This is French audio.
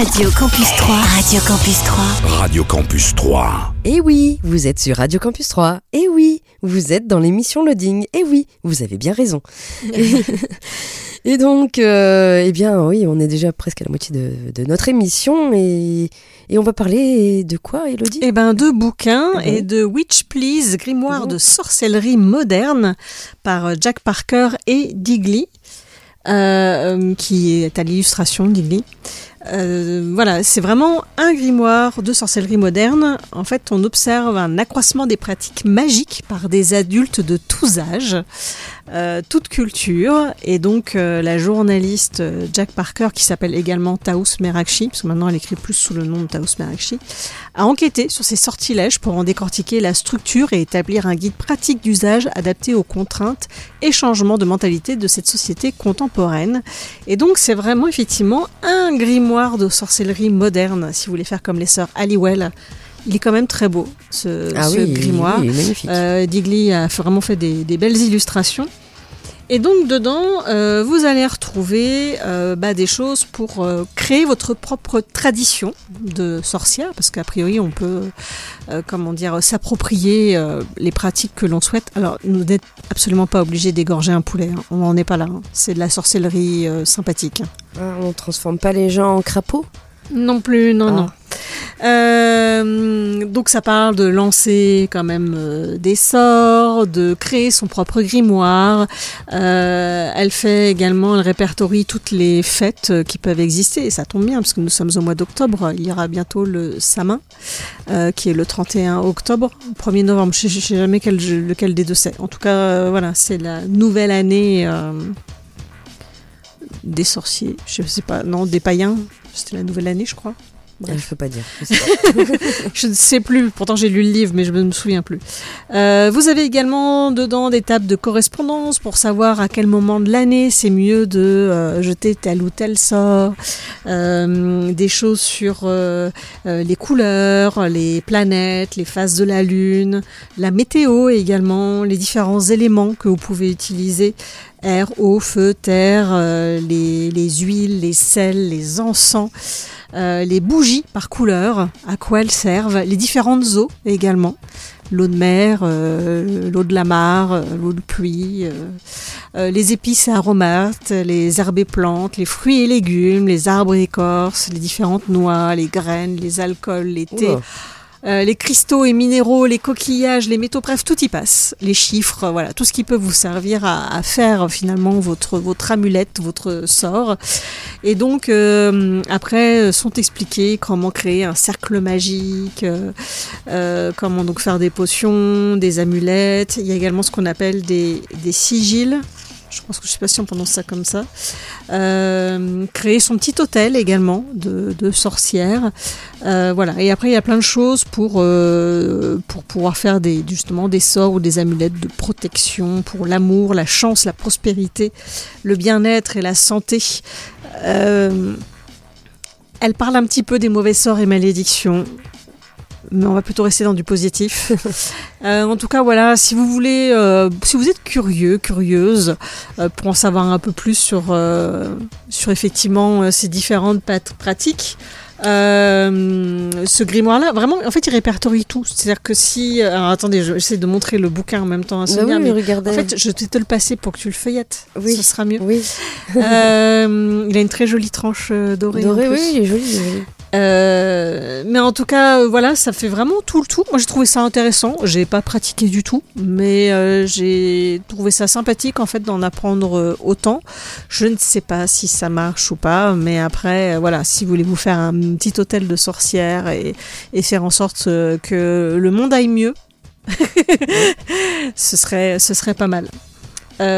Radio Campus 3. Radio Campus 3. Radio Campus 3. Eh oui, vous êtes sur Radio Campus 3. Eh oui, vous êtes dans l'émission Loading. Eh oui, vous avez bien raison. Et donc, eh bien, oui, on est déjà presque à la moitié de notre émission et on va parler de quoi, Élodie ? Eh ben, de bouquins et de Witch Please, grimoire de sorcellerie moderne par Jack Parker et Digley, qui est à l'illustration, Digley. Voilà, c'est vraiment un grimoire de sorcellerie moderne. En fait, on observe un accroissement des pratiques magiques par des adultes de tous âges, toute culture. Et donc, la journaliste Jack Parker, qui s'appelle également Taous Merakchi, parce que maintenant elle écrit plus sous le nom de Taous Merakchi, a enquêté sur ces sortilèges pour en décortiquer la structure et établir un guide pratique d'usage adapté aux contraintes et changements de mentalité de cette société contemporaine. Et donc, c'est vraiment effectivement un grimoire de sorcellerie moderne, si vous voulez faire comme les sœurs Halliwell. Il est quand même très beau, ce grimoire. Oui, il est magnifique. Digley a vraiment fait des belles illustrations. Et donc, dedans, vous allez retrouver des choses pour créer votre propre tradition de sorcière, parce qu'a priori, on peut s'approprier les pratiques que l'on souhaite. Alors, vous n'êtes absolument pas obligé d'égorger un poulet, hein. On n'en est pas là. Hein. C'est de la sorcellerie sympathique. Ah, on ne transforme pas les gens en crapauds ? Non plus, non. Donc ça parle de lancer quand même des sorts, de créer son propre grimoire. Elle répertorie toutes les fêtes qui peuvent exister, et ça tombe bien parce que nous sommes au mois d'octobre. Il y aura bientôt le Samin, qui est le 31 octobre, 1er novembre. Je ne sais jamais lequel des deux c'est. En tout cas, voilà, c'est la nouvelle année des sorciers. Je sais pas, non, des païens. C'était la nouvelle année, je crois. Bref. Je peux pas dire. Je ne sais plus, pourtant j'ai lu le livre, mais je ne me souviens plus. Vous avez également dedans des tables de correspondance pour savoir à quel moment de l'année c'est mieux de jeter tel ou tel sort. Des choses sur les couleurs, les planètes, les phases de la lune, la météo également, les différents éléments que vous pouvez utiliser. Air, eau, feu, terre, les huiles, les sels, les encens, les bougies par couleur, à quoi elles servent, les différentes eaux également, l'eau de mer, l'eau de la mare, l'eau de pluie, les épices et aromates, les herbes et plantes, les fruits et légumes, les arbres et écorces, les différentes noix, les graines, les alcools, les thés. Les cristaux et minéraux, les coquillages, les métaux, bref, tout y passe. Les chiffres, voilà, tout ce qui peut vous servir à faire finalement votre amulette, votre sort. Et donc, après, sont expliqués comment créer un cercle magique, comment donc faire des potions, des amulettes. Il y a également ce qu'on appelle des sigils. Je sais pas si on prononce ça comme ça. Créer son petit hôtel également de sorcière. Voilà. Et après, il y a plein de choses pour pouvoir faire des sorts ou des amulettes de protection pour l'amour, la chance, la prospérité, le bien-être et la santé. Elle parle un petit peu des mauvais sorts et malédictions, mais on va plutôt rester dans du positif. En tout cas, voilà, si vous voulez, si vous êtes curieuse, pour en savoir un peu plus sur effectivement ces différentes pratiques, ce grimoire-là, vraiment, en fait, il répertorie tout. C'est-à-dire que si... Alors, attendez, j'essaie de montrer le bouquin en même temps à Sonia, mais regardez. En fait, je vais te le passer pour que tu le feuillettes. Oui. Ce sera mieux. Oui. Il a une très jolie tranche dorée. Doré, en plus. oui, il est joli. Mais en tout cas, voilà, ça fait vraiment tout le tour. Moi, j'ai trouvé ça intéressant. J'ai pas pratiqué du tout, mais j'ai trouvé ça sympathique en fait d'en apprendre autant. Je ne sais pas si ça marche ou pas, mais après, voilà, si vous voulez vous faire un petit hôtel de sorcières et faire en sorte que le monde aille mieux, ce serait pas mal.